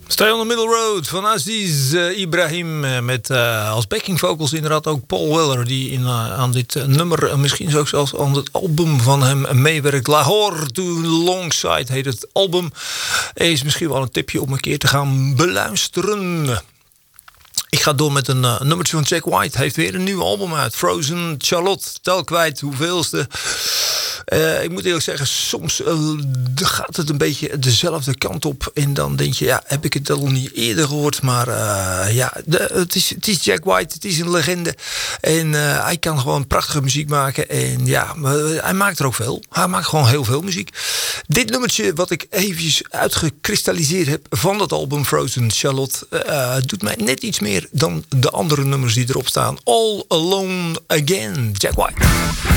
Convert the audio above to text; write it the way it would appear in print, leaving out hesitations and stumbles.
Stay on the Middle Road van Aziz Ibrahim. Met als backing vocals inderdaad ook Paul Weller. Die aan dit nummer, misschien ook zelfs aan het album van hem meewerkt. Lahore to Longside heet het album. Is misschien wel een tipje om een keer te gaan beluisteren. Ik ga door met een nummertje van Jack White. Hij heeft weer een nieuw album uit. Frozen Charlotte. Tel kwijt hoeveelste. Ik moet eerlijk zeggen, soms gaat het een beetje dezelfde kant op. En dan denk je, ja, heb ik het al niet eerder gehoord. Maar het is Jack White, het is een legende. En hij kan gewoon prachtige muziek maken. En ja, hij maakt er ook veel. Hij maakt gewoon heel veel muziek. Dit nummertje wat ik eventjes uitgekristalliseerd heb van dat album Frozen Charlotte doet mij net iets meer dan de andere nummers die erop staan. All Alone Again, Jack White.